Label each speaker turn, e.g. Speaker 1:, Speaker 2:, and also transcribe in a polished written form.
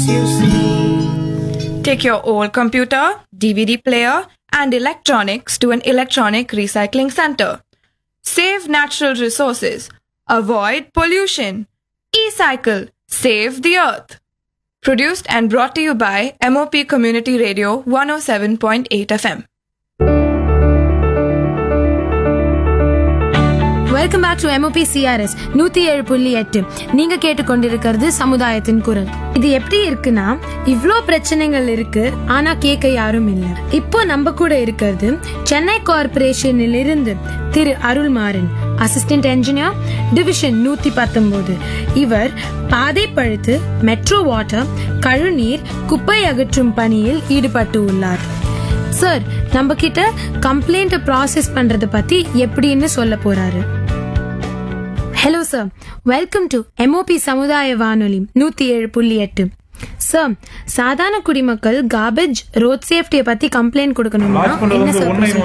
Speaker 1: you see.
Speaker 2: Take your old computer, DVD player, and electronics to an electronic recycling center. Save natural resources. Avoid pollution. E-cycle. Save the earth. Produced and brought to you by MOP Community Radio 107.8 FM.
Speaker 3: Welcome back to MOP CRS 107.8. நீங்க கேட்டுக்கொண்டிருக்கிறது சமுதாயத்தின் குரல். இது எப்படி இருக்குன்னா, இவ்ளோ பிரச்சனைகள் இருக்கு, ஆனா கேட்க யாரும் இல்ல. இப்போ நம்ம கூட இருக்கிறது சென்னை கார்பரேஷனில் இருந்து திரு அருள்மாறன், அசிஸ்டன்ட் என்ஜினியர், டிவிஷன் 119. இவர் பாதை பழுத்து மெட்ரோ வாட்டர் கழுநீர் குப்பை அகற்றும் பணியில் ஈடுபட்டு உள்ளார். சார், நம்ம கிட்ட கம்ப்ளைண்ட் ப்ராசஸ் பண்றத பத்தி எப்படின்னு சொல்ல போறாரு. Hello sir, welcome to MOP சமுதாய வானொலி 107.8. சார், சாதாரண குடிமக்கள் கார்பேஜ் ரோட் சேஃப்டியை பத்தி கம்ப்ளைண்ட் கொடுக்கணும்னா என்ன சார்?